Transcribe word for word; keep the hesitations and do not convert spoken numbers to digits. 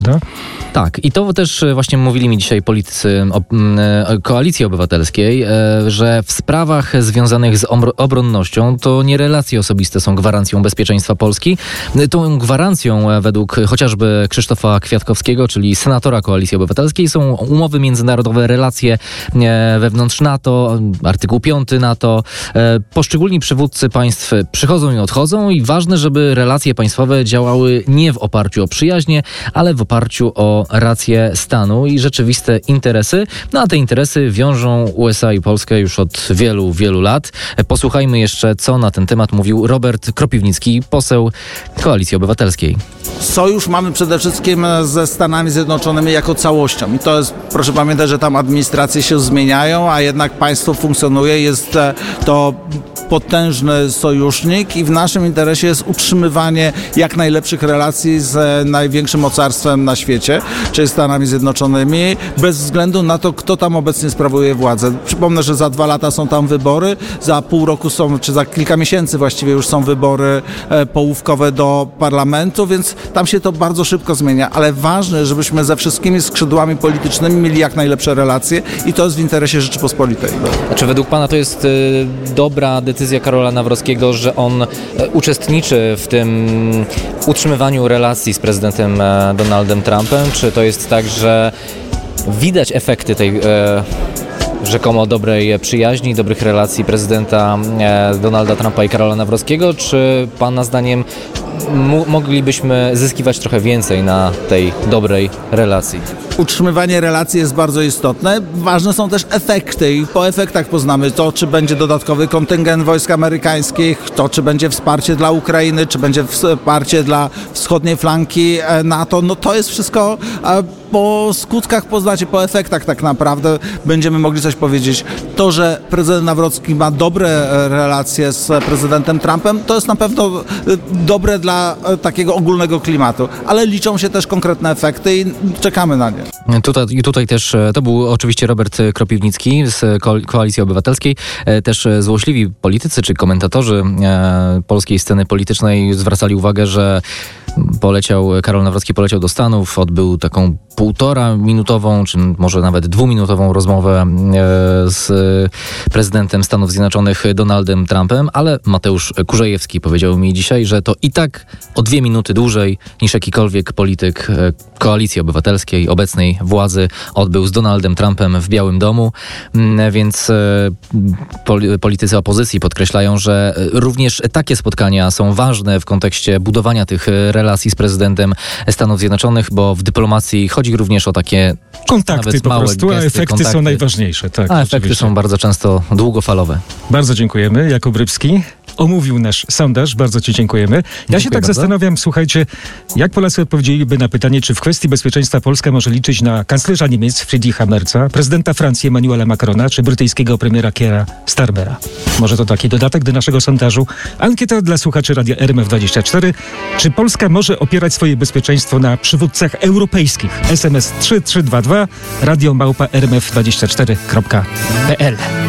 Da? Tak, i to też właśnie mówili mi dzisiaj politycy Koalicji Obywatelskiej, że w sprawach związanych z obronnością to nie relacje osobiste są gwarancją bezpieczeństwa Polski. Tą gwarancją według chociażby Krzysztofa Kwiatkowskiego, czyli senatora Koalicji Obywatelskiej, są umowy międzynarodowe, relacje wewnątrz NATO, artykuł piąty NATO. Poszczególni przywódcy państw przychodzą i odchodzą i ważne, żeby relacje państwowe działały nie w oparciu o przyjaźnie, ale w oparciu o rację stanu i rzeczywiste interesy. No a te interesy wiążą U S A i Polskę już od wielu, wielu lat. Posłuchajmy jeszcze, co na ten temat mówił Robert Kropiwnicki, poseł Koalicji Obywatelskiej. Sojusz mamy przede wszystkim ze Stanami Zjednoczonymi jako całością. I to jest, proszę pamiętać, że tam administracje się zmieniają, a jednak państwo funkcjonuje. Jest to potężny sojusznik i w naszym interesie jest utrzymywanie jak najlepszych relacji z największym mocarstwem na świecie, czyli Stanami Zjednoczonymi, bez względu na to, kto tam obecnie sprawuje władzę. Przypomnę, że za dwa lata są tam wybory, za pół roku są, czy za kilka miesięcy właściwie już są wybory połówkowe do parlamentu, więc tam się to bardzo szybko zmienia, ale ważne, żebyśmy ze wszystkimi skrzydłami politycznymi mieli jak najlepsze relacje i to jest w interesie Rzeczypospolitej. A czy według pana to jest y, dobra decyzja Karola Nawrockiego, że on y, uczestniczy w tym utrzymywaniu relacji z prezydentem y, Donaldem Trumpem? Czy to jest tak, że widać efekty tej y, rzekomo dobrej przyjaźni, dobrych relacji prezydenta y, Donalda Trumpa i Karola Nawrockiego? Czy pana zdaniem m- moglibyśmy zyskiwać trochę więcej na tej dobrej relacji? Utrzymywanie relacji jest bardzo istotne. Ważne są też efekty i po efektach poznamy to, czy będzie dodatkowy kontyngent wojsk amerykańskich, to czy będzie wsparcie dla Ukrainy, czy będzie wsparcie dla wschodniej flanki NATO. No to jest wszystko po skutkach poznacie, po efektach tak naprawdę będziemy mogli coś powiedzieć. To, że prezydent Nawrocki ma dobre relacje z prezydentem Trumpem, to jest na pewno dobre dla takiego ogólnego klimatu, ale liczą się też konkretne efekty i czekamy na nie. Tutaj, tutaj też, to był oczywiście Robert Kropiwnicki z Koalicji Obywatelskiej, też złośliwi politycy czy komentatorzy polskiej sceny politycznej zwracali uwagę, że poleciał, Karol Nawrocki poleciał do Stanów, odbył taką półtora minutową, czy może nawet dwuminutową rozmowę z prezydentem Stanów Zjednoczonych Donaldem Trumpem, ale Mateusz Kurzejewski powiedział mi dzisiaj, że to i tak o dwie minuty dłużej niż jakikolwiek polityk Koalicji Obywatelskiej, obecnej władzy, odbył z Donaldem Trumpem w Białym Domu, więc politycy opozycji podkreślają, że również takie spotkania są ważne w kontekście budowania tych relacji z prezydentem Stanów Zjednoczonych, bo w dyplomacji chodzi również o takie kontakty nawet po małe prostu, gesty, a efekty kontakty. są najważniejsze. Tak, a efekty oczywiście. są bardzo często długofalowe. Bardzo dziękujemy. Jakub Rybski omówił nasz sondaż. Bardzo ci dziękujemy. Ja Dziękuję się tak bardzo. zastanawiam, słuchajcie, jak Polacy odpowiedzieliby na pytanie, czy w kwestii bezpieczeństwa Polska może liczyć na kanclerza Niemiec Friedricha Merza, prezydenta Francji Emmanuela Macrona, czy brytyjskiego premiera Keira Starmera. Może to taki dodatek do naszego sondażu. Ankieta dla słuchaczy Radia R M F dwadzieścia cztery. Czy Polska może opierać swoje bezpieczeństwo na przywódcach europejskich? S M S trzy trzy dwa dwa, radio małpa r m f dwadzieścia cztery kropka p l.